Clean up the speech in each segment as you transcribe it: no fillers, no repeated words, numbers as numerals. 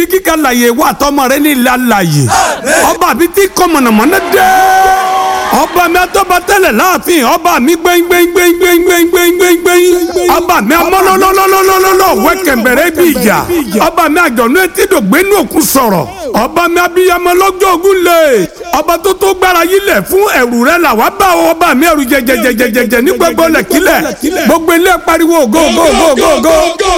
ibi kíkà láyé wà tọmọ rẹ ní ilà láyé ọba àbí tí kọ mọ̀nàmọ́ná dé ọba mi atọ́ba tẹ́lẹ̀ láàfin ọba mi gbẹ́ngbẹ́ngbẹ́ngbẹ́ngbẹ́ngbẹ́ngbẹ́ngbẹ́ng ọba mi amọ́lọ́lọ́lọ́lọ́lọ́lọ́ wẹ́kẹ̀mbẹ̀rẹ̀ bí ìjà ọba mi àjọ̀nú etí dògbénú òkú sọ̀rọ̀ ọba mi abiyamọ lọ́jọ́ ogun lè ọba tó tó gbára yílẹ̀ fún ẹ̀rù rẹ̀ là wá bá ọba mi ẹ̀rù jẹjẹjẹjẹjẹ ní gbogbo lẹ̀kílẹ̀ gbogbo ilé pariwo gógógógógó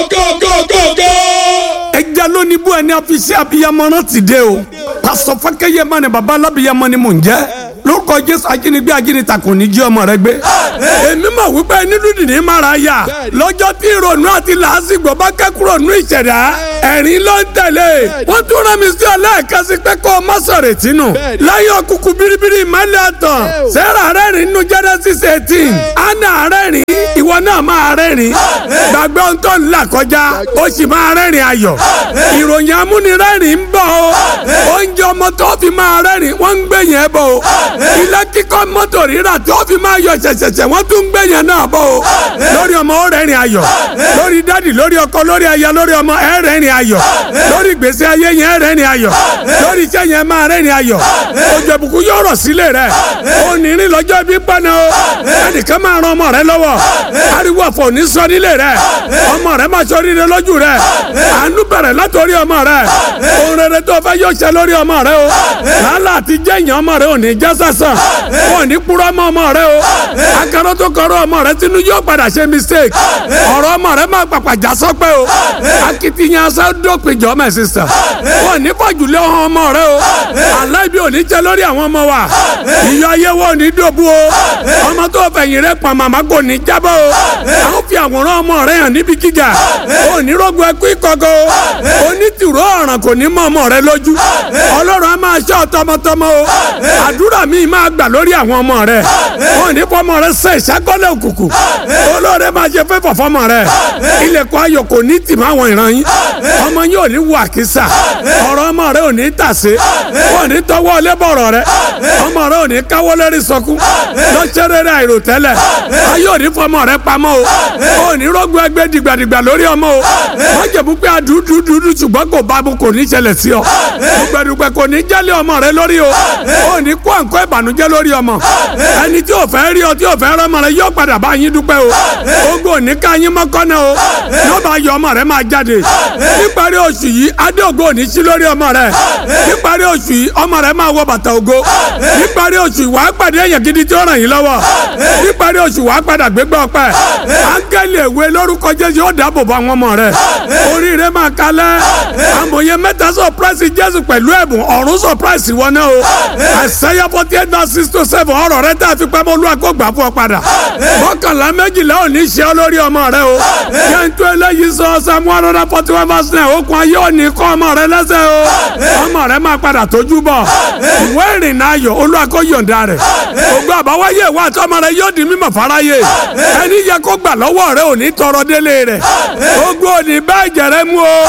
ẹja lónìí bú ẹni àfiṣẹ́ abiyamọ náà ti dé o pásítọ̀ Fákẹ́yẹmọ ni baba alábiyamọ ni mò ń jẹ́ lórúkọ Jésù ajínigbé ajínita kò ní jí ọmọ rẹ gbé èmi mọ̀ wípé nínú dìní mara yá lọ́jọ́ tí ìrònú àti làásìgbò bá kẹ́kúrò nú ìṣẹ̀dá ẹ̀rín ló ń tẹ̀lé wọ́n tún rán mi sí ọlẹ́ẹ̀kan sí pé kó o má sọ̀rọ̀ tínú láyé òkùnkùn biribiri ìmọ̀lẹ̀ àtàn Sárà rẹ́rìn nínú Genesis 18 Áńà rẹ́rìn ìwọ náà máa rẹ́rìn gbàgbé ohun tó ń là kọjá ó sì máa rẹ́rìn ayọ̀ ìròyìn amúnirẹ́rìn ń bọ̀ o oúnjẹ ọmọ tó fi máa rẹ́rìn wọ́n ń gbé yẹn bọ̀ o ilé kíkọ́ mọ́tò rírà tó fi máa yọ ṣẹ̀ṣẹ̀ṣẹ̀ wọ́n tún ń gbé yẹn náà bọ̀ o lórí ọmọ ó rẹ́rìn ayọ̀ lórí dádì lórí ọkọ lórí aya lórí ọmọ ẹ rẹ́rìn ayọ̀ lórí ìgbésí ayé yẹn ẹ rẹ́rìn ayọ̀ lórí iṣẹ́ yẹn máa rẹ́rìn ayọ̀ òjò ìbùkún yóò rọ̀ sílé rẹ̀ onírin lọ́jọ́ ibi pọ́nà o ẹnìkan máa ran ọmọ rẹ lọ́wọ́ ariwo ọ̀fọ̀ ní sọ nílé rẹ̀ ọmọ rẹ máa sọ rírẹ lójú rẹ̀ àánú bẹ̀rẹ̀ látòrí ọmọ rẹ̀ ohun rere tó fẹ́ yóò ṣe lórí ọmọ rẹ o làálà àti jẹ́yìn ọmọ rẹ ò ní já sásán wọn ò ní kúrọ́ mọ́ ọmọ rẹ o akẹ́rọ́ tó kọ́rọ́ ọmọ rẹ sínú yóò padà ṣe mistake ọ̀rọ̀ ọmọ rẹ máa pàpà já sọ́pẹ́ o akitiyan aṣọ dópin jọ mẹ́ sísà wọn ò ní fàjùlẹ̀ ọmọ rẹ o aláìbí ò ní jẹ lórí àwọn ọmọ wa ìyọ ayé wọn ò ní dòbu o ọmọ tó fẹ̀yìn rẹ pọn màmá kò ní jábọ̀ o àwọn fi àwòrán ọmọ rẹ hàn níbi gíga ò ní rògbò ẹkú ìkọ̀kọ̀ o onítìró ọ̀ràn kò ní mọ ọmọ rẹ lójú ọlọ́run á máa ṣọ́ tọmọtọmọ o àdúrà mi máa gbà lórí àwọn ọmọ rẹ wọn ò ní fọmọ rẹ ṣe ìṣàkọlẹ̀ òkùnkùn olóore máa ṣe fẹ́ fọ̀fọ́mọ rẹ ilẹ̀kùn ayọ̀ kò ní tì máa wọn ìran yín ọmọ yín ò ní wọ àkísà ọ̀rọ̀ ọmọ rẹ ò ní tàsé wọn ò ní tọwọ́ lébọ̀rọ̀ rẹ ọmọ rẹ ò ní káwọ́ lérí sọkún lọ́sẹ̀ rere àìròtẹ́lẹ̀ ayé ò ní fọmọ rẹ pamọ́ o ò ní rọ́gbọ́ ẹgbẹ́ dìgbàdìgbà lórí ọmọ o wọ́n jẹ̀bú pé adúdúdú ṣùgbọ́n kò bá kò ní ṣẹlẹ̀ sí ọ dùgbẹ̀dùgbẹ̀ kò ní jálẹ̀ ọmọ rẹ lórí o ò ní kó àǹkọ́ ìbànújẹ́ lórí ọmọ ẹni tí ò fẹ́ rí ọ tí ò fẹ́ rọ́mọ rẹ yóò padà bá yín dúpẹ́ o ogun ò ní ká yín mọ́kànnà o yóò bá yọ ọmọ rẹ máa jáde níparí oṣù yìí adé ògo ò ní sí lórí ọmọ rẹ níparí oṣù yìí ọmọ rẹ máa wọ bàtà ògo níparí oṣù yìí wàá pàdé èèyàn gidi tí ó ràn yín lọ́wọ́ níparí oṣù wàá padà gbégbá ọpẹ́ áńgẹ́lì èwe lórúkọ Jésù yóò dáàbò bo àwọn ọmọ rẹ oríire máa kalẹ̀ amòye mẹ́ta surprise Jésù pẹ̀lú ẹ̀bùn ọ̀run surprise wọn náà o Àìsáyà 48:6-7 ọ̀rọ̀ rẹ tá a fi pamọ́ Olúwa kó gbà fún ọ padà mọ́kànlá méjìlá ò ní ṣe ọ lórí ọmọ rẹ o yẹn tó eléyìí sọ Sáàmù 141:9 okùn ayé ò ní kọ́ ọmọ rẹ lẹ́sẹ̀ o ọmọ rẹ máa padà tójú bọ̀ ìwé ìrìnnà ayọ̀ Olúwa kó yọ̀ǹda rẹ̀ ògbó àbáwáyé ìwà àtọmọ rẹ yóò di mímọ̀ fáráyé ẹni yẹ kó gbà lọ́wọ́ rẹ ò ní tọrọ délé rẹ̀ ogun ò ní bá ìjẹ̀rẹ̀ mú o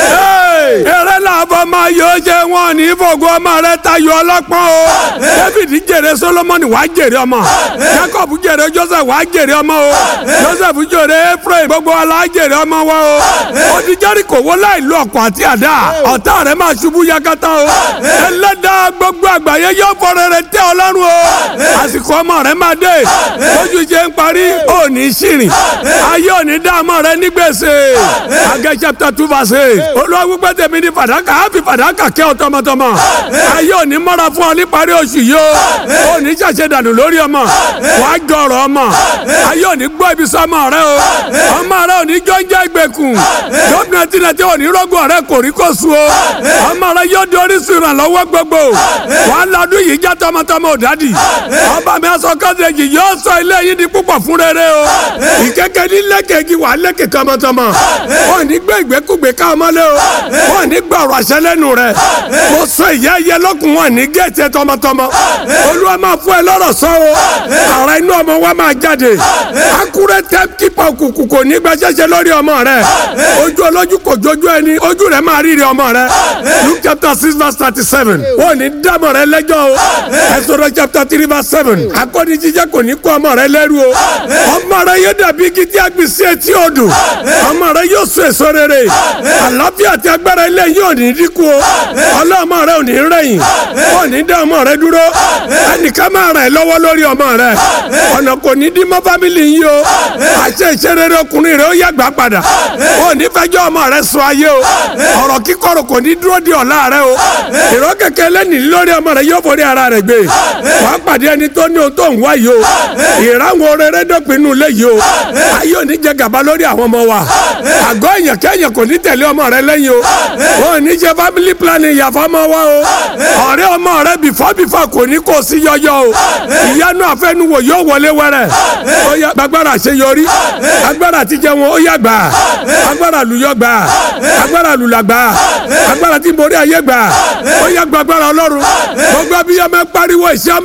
eré làbọ̀ máa yọ ṣe wọn ní fògo ọmọ rẹ tayọ ọlọ́pọ́n o David jèrè Solomoni wàá jèrè ọmọ Jacob jèrè Joseph wàá jèrè ọmọ o Joseph jèrè Ephraim gbogbo ala jèrè ọmọ wa o odi Jẹ́ríkò wó láì lo ọ̀kọ̀ àti àdá ọ̀tá rẹ máa ṣubú yakata o ẹlẹ́dàá gbogbo àgbáyé yóò fọ rere tẹ́ Ọlọ́run o àsìkò ọmọ rẹ máa dé lójú ṣe ń parí òní ṣìrìn ayé òní dá ọmọ rẹ ní gbèsè Agẹ́ chapter 2:8 Olúwa wípé tèmi ní fàdákà á fi fàdákà kẹ́ ọ tọmọtọmọ ayé òní mọ́ra fún ọ ní parí oṣù yìí o òní ṣàṣẹ dànù lórí ọmọ wàá jọrọ ọmọ ayé òní gbọ́ ibi sọmọ rẹ o ọmọ rẹ òní jọ́njẹ́ ìgbèkùn gómìnà tìǹtì òní rọ́gùn rẹ kò rí kó su o ọmọ rẹ yóò di orísun ìrànlọ́wọ́ gbogbo wàá lọ́dún yìí já tọmọtọmọ òdádì ọba mi aṣọ kọ́sẹ̀jì yóò sọ ilé yìí di púpọ̀ fún rere o ìkẹ́kẹ́ ní lẹ́kẹ̀ẹ́gì wà lẹ́kẹ̀ tọmọtọmọ wọn ní gbé ìgbékúgbé ká ọmọlé o wọn ní gbọ́ ọ̀rọ̀ àṣẹ lẹ́nu rẹ mo sọ ìyá ẹyẹ lọ́kùn wọn ní géètì tọmọtọmọ Olúwa máa fún ẹ lọ́rọ̀ sọ o ara inú ọmọ wa máa jáde akúrẹ́ tẹ́ kípa òkùnkùn kò ní gbàṣẹ́ṣẹ́ lórí ọmọ rẹ ojú olójú kò jójú ẹni ojú rẹ máa rírí ọmọ rẹ Luke chapter 6:37 wọn ní dámọ̀ rẹ lẹ́jọ́ o Exodus chapter 3:7 akọni jíjẹ kò ní kó ọmọ rẹ lẹ́rú o ọmọ rẹ yóò dàbí igi tí a gbìn sí etí odò ọmọ rẹ yóò so èso rere àlàáfíà àti agbára ilé yóò ní dí dínkù o ọlọ́mọ rẹ ò ní rẹ̀yìn ò ní dá ọmọ rẹ dúró ẹnìkan máa ràn ẹ́ lọ́wọ́ lórí ọmọ rẹ ọ̀nà kò ní dín mọ́ fámìlì yìí o àṣẹ ìṣerere ọkùnrin rẹ ó yàgbá padà ò ní fẹjọ́ ọmọ rẹ sọ ayé o ọ̀rọ̀ kíkọ̀rọ̀ kò ní dúró di ọ̀la rẹ o ìró kẹ̀kẹ́ lẹ́nìí lórí ọmọ rẹ yóò forí ara rẹ gbé wàá pàdé ẹni tó ní ohun tó ń wá yìí o ìráwọn rere dọ́pinnu lé yìí o ayé ò ní jẹ gàba lórí àwọn ọmọ wa àgọ́ èèyàn kẹ́yìn kò ní tẹ̀lé ọmọ rẹ lẹ́yìn o wọn ò ní ṣe family planning ìyàfọ́ ọmọ wa o ọ̀rẹ́ ọmọ rẹ bìfọ́ kò ní kó sí yọyọ o ìyanu àfẹnuwò yóò wọlé wẹrẹ ó yá gbàgbára àṣeyọrí agbára àtijọ́ wọn ó yá gbà agbára lùyọ gbà agbára lùlà gbà agbára tí borí ayé gbà ó yá gbàgbára ọlọ́run gbogbo abiyamọ pariwo ìṣẹ́